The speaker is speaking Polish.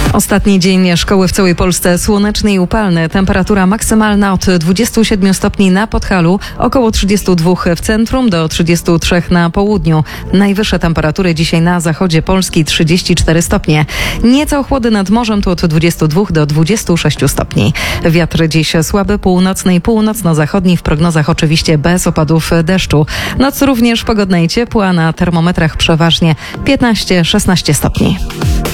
Ostatni dzień szkoły w całej Polsce słoneczny i upalny. Temperatura maksymalna od 27 stopni na Podhalu, około 32 w centrum do 33 na południu. Najwyższe temperatury dzisiaj na zachodzie Polski 34 stopnie. Nieco ochłody nad morzem tu od 22 do 26 stopni. Wiatr dziś słaby, północny i północno-zachodni, w prognozach oczywiście bez opadów deszczu. Noc również pogodna i ciepła, na termometrach przeważnie 15-16 stopni.